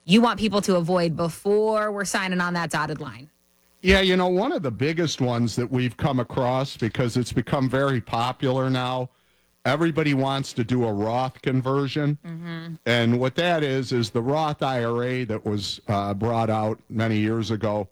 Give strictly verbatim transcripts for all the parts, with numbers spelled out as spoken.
you want people to avoid before we're signing on that dotted line? Yeah, you know, one of the biggest ones that we've come across, because it's become very popular now, everybody wants to do a Roth conversion. Mm-hmm. And what that is, is the Roth I R A that was uh, brought out many years ago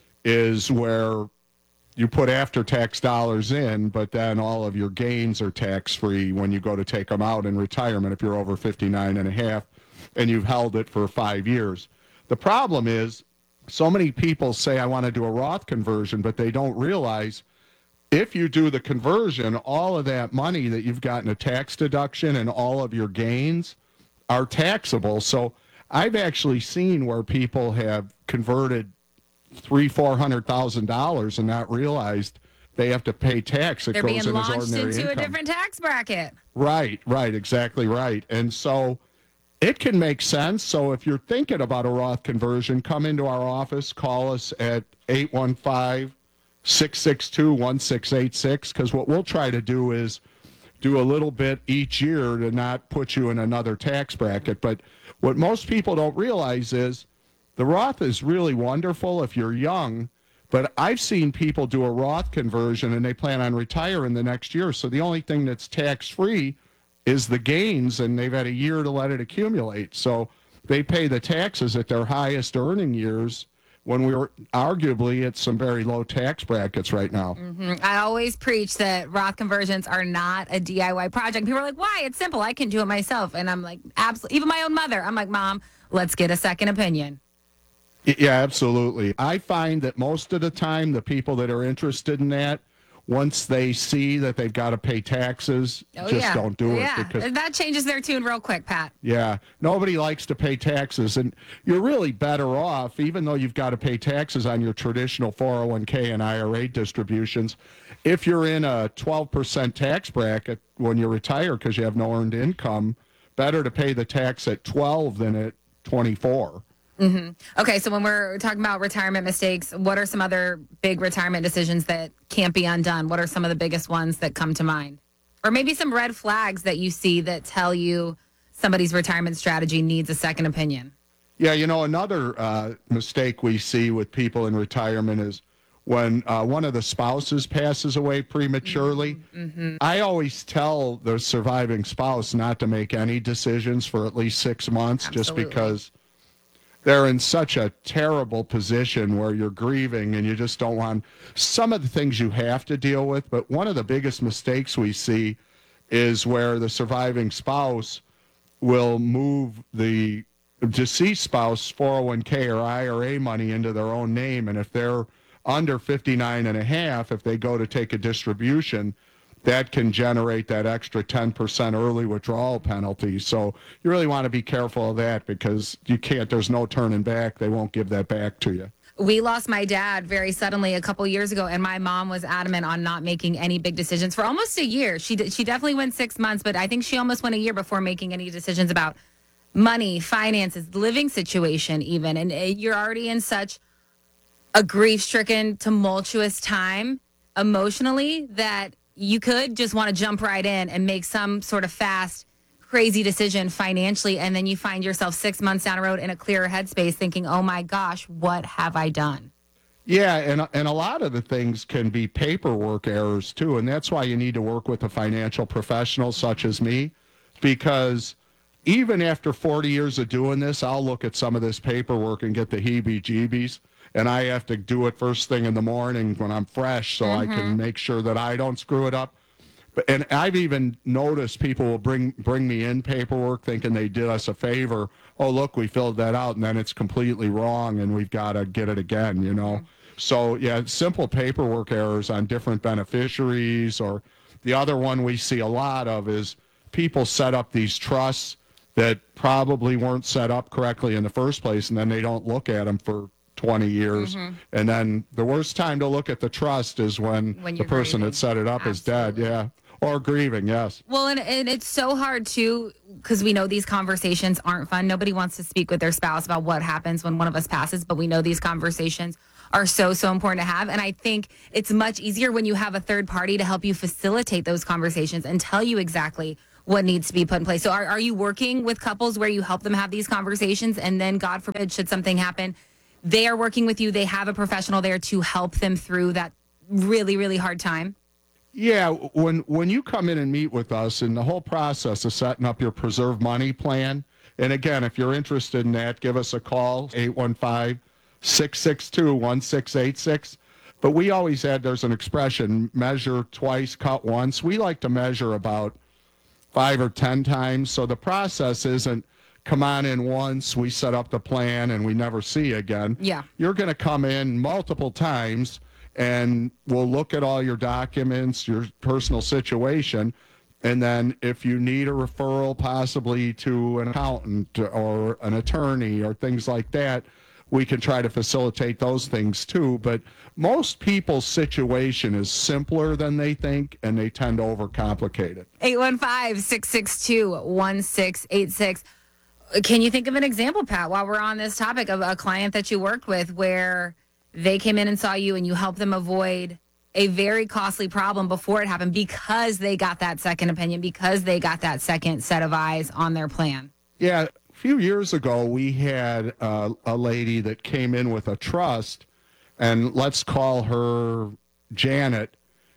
is where you put after-tax dollars in, but then all of your gains are tax-free when you go to take them out in retirement if you're over fifty-nine and a half and you've held it for five years. The problem is so many people say, I want to do a Roth conversion, but they don't realize if you do the conversion, all of that money that you've gotten a tax deduction and all of your gains are taxable. So I've actually seen where people have converted three, four hundred thousand dollars and not realized they have to pay tax. It They're goes being in as launched ordinary into income. a different tax bracket. Right, right, exactly right. And so it can make sense. So if you're thinking about a Roth conversion, come into our office, call us at eight one five, six six two, one six eight six, because what we'll try to do is do a little bit each year to not put you in another tax bracket. But what most people don't realize is the Roth is really wonderful if you're young, but I've seen people do a Roth conversion and they plan on retiring the next year. So the only thing that's tax-free is the gains, and they've had a year to let it accumulate. So they pay the taxes at their highest earning years when we were arguably at some very low tax brackets right now. Mm-hmm. I always preach that Roth conversions are not a D I Y project. People are like, why? It's simple. I can do it myself. And I'm like, absolutely. Even my own mother, I'm like, Mom, let's get a second opinion. Yeah, absolutely. I find that most of the time, the people that are interested in that, once they see that they've got to pay taxes, Oh, just yeah. don't do yeah. it. Because that changes their tune real quick, Pat. Yeah, nobody likes to pay taxes, and you're really better off, even though you've got to pay taxes on your traditional four oh one k and I R A distributions, if you're in a twelve percent tax bracket when you retire because you have no earned income, better to pay the tax at twelve than at twenty-four. Mm-hmm. Okay, so when we're talking about retirement mistakes, what are some other big retirement decisions that can't be undone? What are some of the biggest ones that come to mind? Or maybe some red flags that you see that tell you somebody's retirement strategy needs a second opinion? Yeah, you know, another uh, mistake we see with people in retirement is when uh, one of the spouses passes away prematurely. Mm-hmm. I always tell the surviving spouse not to make any decisions for at least six months. Absolutely. Just because they're in such a terrible position where you're grieving and you just don't want some of the things you have to deal with. But one of the biggest mistakes we see is where the surviving spouse will move the deceased spouse four oh one k or I R A money into their own name. And if they're under fifty-nine and a half, if they go to take a distribution, that can generate that extra ten percent early withdrawal penalty. So you really want to be careful of that because you can't, there's no turning back. They won't give that back to you. We lost my dad very suddenly a couple years ago, and my mom was adamant on not making any big decisions for almost a year. She she definitely went six months, but I think she almost went a year before making any decisions about money, finances, living situation even. And you're already in such a grief-stricken, tumultuous time emotionally that you could just want to jump right in and make some sort of fast, crazy decision financially, and then you find yourself six months down the road in a clearer headspace thinking, oh my gosh, what have I done? Yeah, and, and a lot of the things can be paperwork errors too, and that's why you need to work with a financial professional such as me, because even after forty years of doing this, I'll look at some of this paperwork and get the heebie-jeebies. And I have to do it first thing in the morning when I'm fresh so mm-hmm. I can make sure that I don't screw it up. But and I've even noticed people will bring bring me in paperwork thinking they did us a favor. Oh, look, we filled that out, and then it's completely wrong, and we've got to get it again, you know. Mm-hmm. So, yeah, simple paperwork errors on different beneficiaries. Or the other one we see a lot of is people set up these trusts that probably weren't set up correctly in the first place, and then they don't look at them for twenty years. Mm-hmm. And then the worst time to look at the trust is when, when the person grieving. that set it up Absolutely. is dead. Yeah. Or grieving. Yes. Well, and, and it's so hard too, because we know these conversations aren't fun. Nobody wants to speak with their spouse about what happens when one of us passes, but we know these conversations are so, so important to have. And I think it's much easier when you have a third party to help you facilitate those conversations and tell you exactly what needs to be put in place. So are, are you working with couples where you help them have these conversations, and then God forbid, should something happen, they are working with you, they have a professional there to help them through that really, really hard time? Yeah, when when you come in and meet with us, and the whole process of setting up your Preserve Money plan, and again, if you're interested in that, give us a call, eight one five, six six two, one six eight six. But we always had, there's an expression, measure twice, cut once. We like to measure about five or ten times. So the process isn't come on in once, we set up the plan, and we never see you again. Yeah. You're going to come in multiple times, and we'll look at all your documents, your personal situation, and then if you need a referral possibly to an accountant or an attorney or things like that, we can try to facilitate those things too. But most people's situation is simpler than they think, and they tend to overcomplicate it. eight one five, six six two, one six eight six. Can you think of an example, Pat, while we're on this topic, of a client that you worked with where they came in and saw you and you helped them avoid a very costly problem before it happened because they got that second opinion, because they got that second set of eyes on their plan? Yeah, a few years ago, we had uh, a lady that came in with a trust, and let's call her Janet,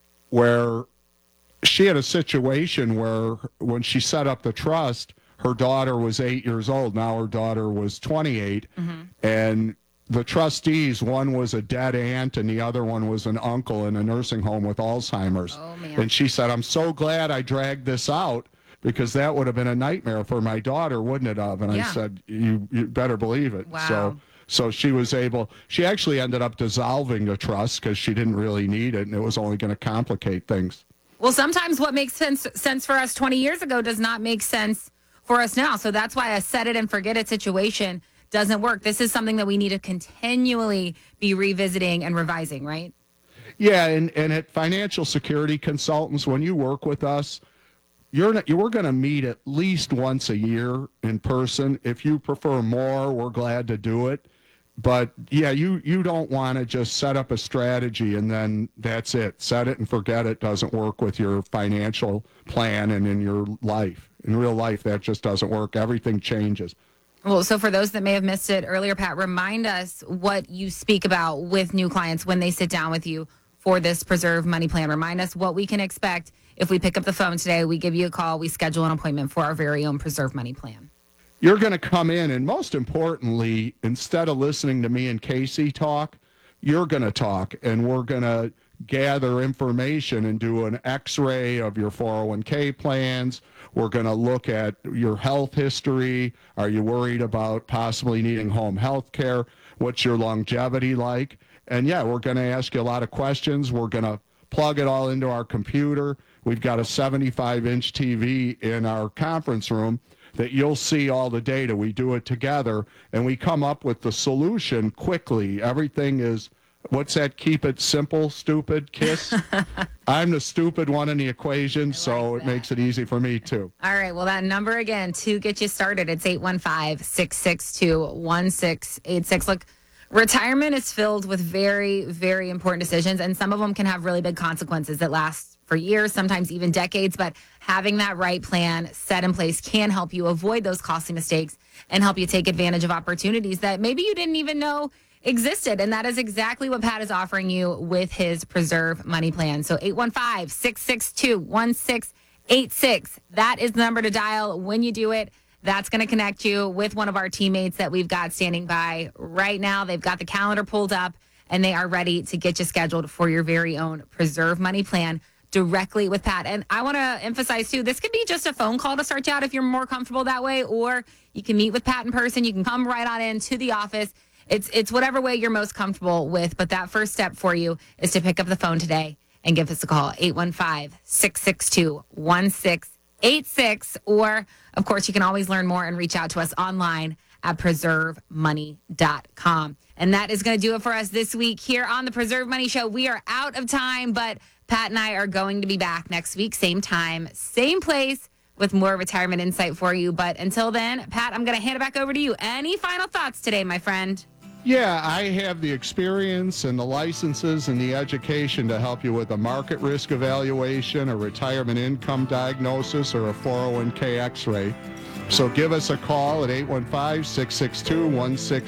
where she had a situation where when she set up the trust, her daughter was eight years old. Now her daughter was twenty-eight, mm-hmm. and the trustees, one was a dead aunt and the other one was an uncle in a nursing home with Alzheimer's. Oh, man. And she said, I'm so glad I dragged this out, because that would have been a nightmare for my daughter, wouldn't it have? And yeah. I said, you, you better believe it. Wow. So, so she was able, she actually ended up dissolving the trust because she didn't really need it, and it was only going to complicate things. Well, sometimes what makes sense sense for us twenty years ago does not make sense for us now. So that's why a set it and forget it situation doesn't work. This is something that we need to continually be revisiting and revising, right? Yeah, and, and at Financial Security Consultants, when you work with us, you're not, you're going to meet at least once a year in person. If you prefer more, we're glad to do it. But yeah, you, you don't want to just set up a strategy and then that's it. Set it and forget it doesn't work with your financial plan and in your life. In real life, that just doesn't work. Everything changes. Well, so for those that may have missed it earlier, Pat, remind us what you speak about with new clients when they sit down with you for this Preserve Money Plan. Remind us what we can expect if we pick up the phone today, we give you a call, we schedule an appointment for our very own Preserve Money Plan. You're going to come in, and most importantly, instead of listening to me and Casey talk, you're going to talk, and we're going to gather information and do an x-ray of your four oh one k plans. We're going to look at your health history. Are you worried about possibly needing home health care? What's your longevity like? And yeah, we're going to ask you a lot of questions. We're going to plug it all into our computer. We've got a seventy-five inch T V in our conference room that you'll see all the data. We do it together, and we come up with the solution quickly. Everything is, what's that? Keep it simple, stupid, KISS. I'm the stupid one in the equation, so it makes it easy for me, too. All right. Well, that number again to get you started, it's eight one five, six six two, one six eight six. Look, retirement is filled with very, very important decisions, and some of them can have really big consequences that last for years, sometimes even decades. But having that right plan set in place can help you avoid those costly mistakes and help you take advantage of opportunities that maybe you didn't even know existed. And that is exactly what Pat is offering you with his Preserve Money Plan. So eight one five, six six two, one six eight six. That is the number to dial. When you do it, that's going to connect you with one of our teammates that we've got standing by right now. They've got the calendar pulled up, and they are ready to get you scheduled for your very own Preserve Money Plan directly with Pat. And I want to emphasize, too, this could be just a phone call to start you out if you're more comfortable that way, or you can meet with Pat in person. You can come right on into the office. It's it's whatever way you're most comfortable with. But that first step for you is to pick up the phone today and give us a call, eight one five, six six two, one six eight six. Or, of course, you can always learn more and reach out to us online at preserve money dot com. And that is going to do it for us this week here on the Preserve Money Show. We are out of time, but Pat and I are going to be back next week, same time, same place, with more retirement insight for you. But until then, Pat, I'm going to hand it back over to you. Any final thoughts today, my friend? Yeah, I have the experience and the licenses and the education to help you with a market risk evaluation, a retirement income diagnosis, or a four oh one k x-ray. So give us a call at eight one five, six six two, one six